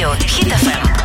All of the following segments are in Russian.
Радио Хит FM.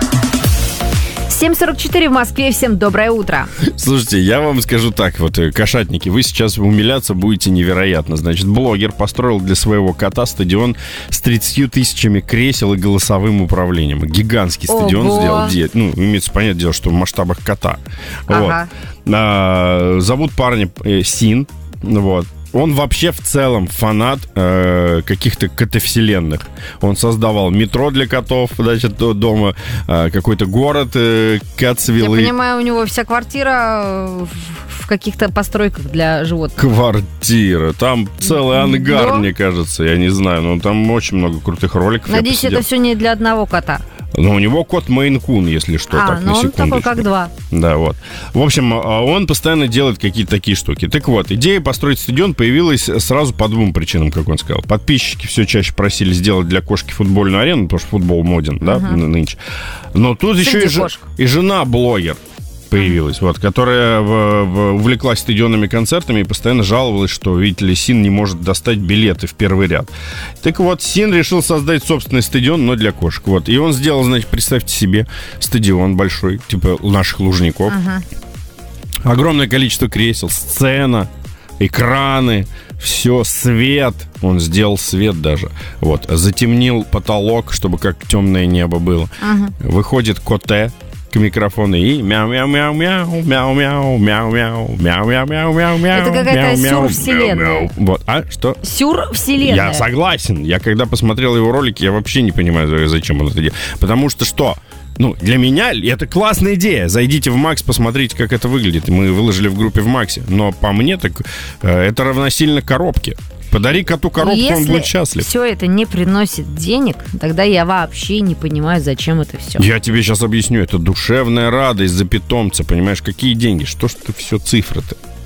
7:44 в Москве. Всем доброе утро. Слушайте, я вам скажу так, вот, кошатники, вы сейчас умиляться будете невероятно. Значит, блогер построил для своего кота стадион с 30 тысячами кресел и голосовым управлением. Гигантский стадион сделал. Ну, имеется понятное дело, что в масштабах кота. Ага. Вот. Зовут парня Син. Вот. Он вообще в целом фанат каких-то котовселенных. Он создавал метро для котов, значит, дома, какой-то город Катсвиллы. Я понимаю, у него вся квартира в каких-то постройках для животных. Квартира. Там целый ангар, мне кажется, я не знаю. Но там очень много крутых роликов. Надеюсь, это все не для одного кота. Но у него кот Мейн-кун, если что, так, на секундочку. Он такой, как два. Да, вот. В общем, он постоянно делает какие-то такие штуки. Так вот, идея построить стадион появилась сразу по двум причинам, как он сказал. Подписчики все чаще просили сделать для кошки футбольную арену, потому что футбол моден, да, нынче. Но тут еще и жена блогер появилась, вот, которая увлеклась стадионными концертами и постоянно жаловалась, что, видите ли, Син не может достать билеты в первый ряд. Так вот, Син решил создать собственный стадион, но для кошек. Вот. И он сделал, значит, представьте себе, стадион большой, типа наших Лужников. Огромное количество кресел, сцена, экраны, все, свет. Он сделал свет даже. Вот. Затемнил потолок, чтобы как темное небо было. Выходит коте к микрофону и мяу-мяу-мяу-мяу, мяу-мяу, мяу-мяу, мяу-мяу-мяу-мяу. Это какая-то сюр-вселенная. Вот, а что? Сюр-вселенная. Я согласен. Я когда посмотрел его ролики, я вообще не понимаю, зачем он это делает. Потому что что? Ну, для меня это классная идея. Зайдите в Макс, посмотрите, как это выглядит. Мы выложили в группе в Максе. Но по мне, так это равносильно коробке. Подари коту коробку, он будет счастлив. Если все это не приносит денег, тогда я вообще не понимаю, зачем это все. Я тебе сейчас объясню. Это душевная радость за питомца. Понимаешь, какие деньги? Что ж ты все цифры-то?